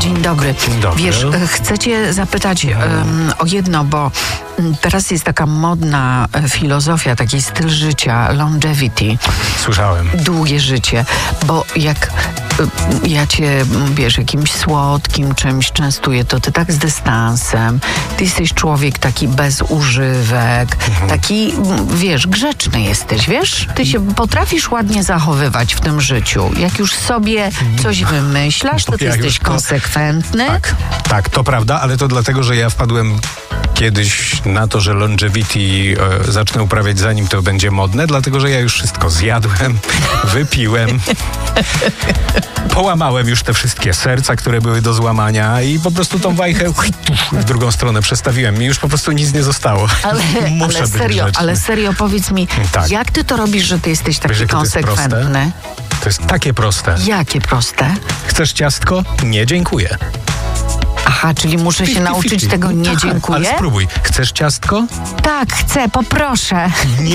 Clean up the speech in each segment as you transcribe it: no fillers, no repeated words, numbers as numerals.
Dzień dobry. Dzień dobry. Wiesz, chcę cię zapytać o jedno, bo teraz jest taka modna filozofia, taki styl życia, longevity. Słyszałem. Długie życie, bo jak ja cię, wiesz, jakimś słodkim czymś częstuję, to ty tak z dystansem. Ty jesteś człowiek taki bez używek, taki, wiesz, grzeczny jesteś, wiesz? Ty się potrafisz ładnie zachowywać w tym życiu. Jak już sobie coś wymyślasz, to ty jesteś konsekwentny. Tak, to prawda, ale to dlatego, że ja wpadłem kiedyś na to, że longevity zacznę uprawiać zanim to będzie modne, dlatego, że ja już wszystko zjadłem, wypiłem, połamałem już te wszystkie serca, które były do złamania i po prostu tą wajchę w drugą stronę przestawiłem. Mi już po prostu nic nie zostało. Ale serio, powiedz mi, jak ty to robisz, że ty jesteś taki Wiesz, konsekwentny? To jest takie proste. Jakie proste? Chcesz ciastko? Nie, dziękuję. Aha, czyli muszę się nauczyć tego nie dziękuję? Ale spróbuj. Chcesz ciastko? Tak, chcę, poproszę.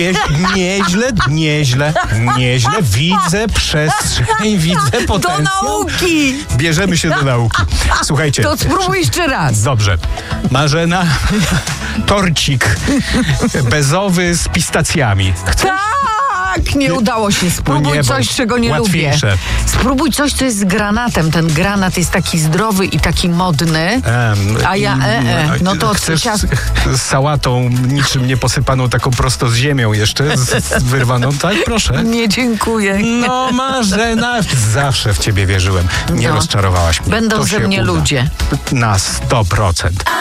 Nieźle. Widzę przestrzeń, widzę potencjał. Do nauki! Bierzemy się do nauki. Słuchajcie. To spróbuj jeszcze raz. Dobrze. Marzena, torcik bezowy z pistacjami. Chcesz? Tak, nie udało się. Spróbuj coś, czego nie łatwiejsze. lubię. Spróbuj coś, co jest z granatem. Ten granat jest taki zdrowy i taki modny. A ja no to chcesz z sałatą niczym nie posypaną, taką prosto z ziemią jeszcze, z wyrwaną, tak? Proszę. Nie, dziękuję. No Marzena, zawsze w ciebie wierzyłem. Nie rozczarowałaś mnie. Będą ze mnie ludzie. Na 100%.